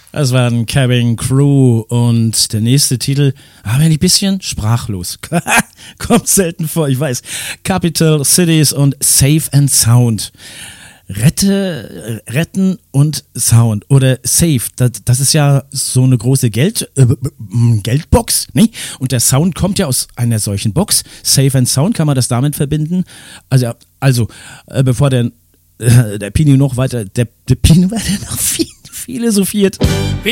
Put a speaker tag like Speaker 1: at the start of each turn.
Speaker 1: Das waren Cabin Crew und der nächste Titel, bin ich ein bisschen sprachlos. Kommt selten vor, ich weiß. Capital Cities und Safe and Sound. Retten und Sound oder Safe, das ist ja so eine große Geldbox, ne? Und der Sound kommt ja aus einer solchen Box. Safe and Sound, kann man das damit verbinden? Also bevor der Pino noch weiter, der Pino weiter noch philosophiert.